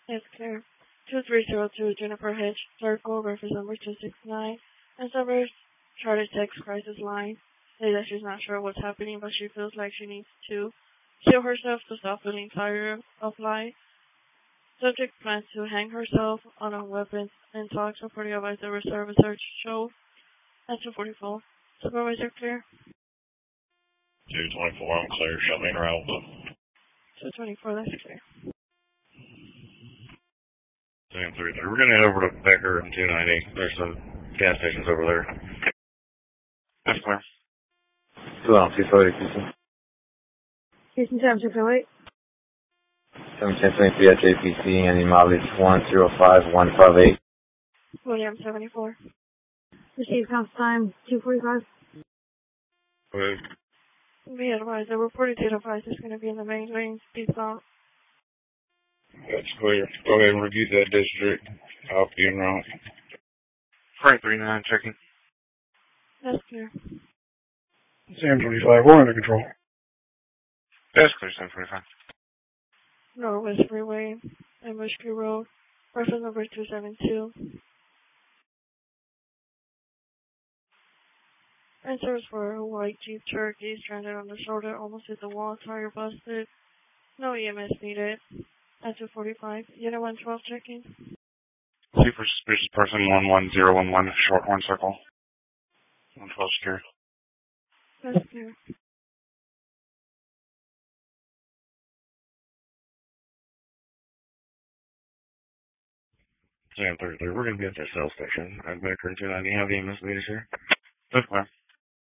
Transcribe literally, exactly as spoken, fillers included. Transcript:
It's clear. two three zero two Jennifer Hitch, Circle, reference number two six nine, and service Charter Text Crisis Line. Say that she's not sure what's happening, but she feels like she needs to kill herself to stop feeling tired of life. Subject plans to hang herself on a weapon and talks before the advisor reserve research show at two forty-four. Supervisor clear. two twenty-four, I'm clear. Show me en route. two twenty-four, that's clear. ten three three. We're going to head over to Becker and two ninety. There's some gas stations over there. That's clear. two on two forty, Houston. Houston Town, two oh eight. seven ten twenty-three at J P C and the mileage one zero five one five eight. William seventy-four. Received comp time two forty-five. Good. Be advised, the reported data device is going to be in the main lane, speed bump. That's clear. Go ahead and review that district. I'll be en route. Frank three nine, checking. That's clear. Sam twenty-five, we're under control. That's clear, Sam twenty-five. Northwest Freeway, Ambushki Road, reference number two seven two. Answers for a white Jeep Cherokee stranded on the shoulder, almost hit the wall, tire busted. No E M S needed. At two forty-five. Unit one twelve checking. See for suspicious person one one zero one one, Shorthorn Circle. one twelve secure. That's clear. Sam thirty-three, we're going to be at that cell station. I'd better turn to two ninety. Have the E M S leaders here. That's clear.